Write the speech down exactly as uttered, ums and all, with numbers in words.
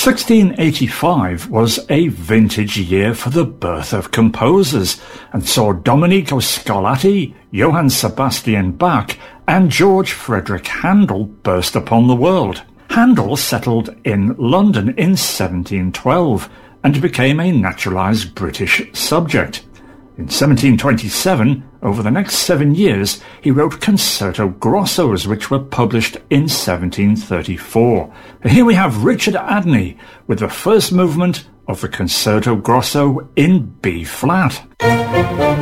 sixteen eighty-five was a vintage year for the birth of composers and saw Domenico Scarlatti, Johann Sebastian Bach and George Frederick Handel burst upon the world. Handel settled in London in seventeen twelve and became a naturalised British subject. In seventeen twenty-seven, over the next seven years, he wrote concerto grossos, which were published in seventeen thirty-four. Here we have Richard Adney with the first movement of the Concerto Grosso in B-flat.